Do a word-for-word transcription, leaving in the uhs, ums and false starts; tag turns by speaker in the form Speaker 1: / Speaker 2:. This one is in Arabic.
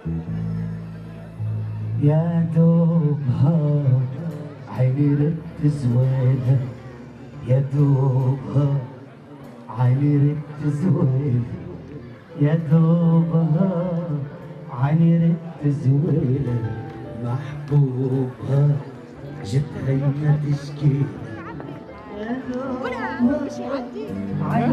Speaker 1: يا دوبها عيني رد زوينة، يا دوبها عيني رد زوينة، يا دوبها عيني رد زوينة، محبوبها جبتها يما تشكي. يا دوبها